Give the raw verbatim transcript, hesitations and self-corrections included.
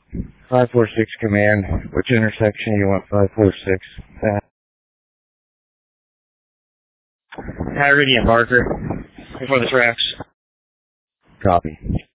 five four six command. Which intersection you want five four six at? High Iridium Barker. Before the tracks. Copy.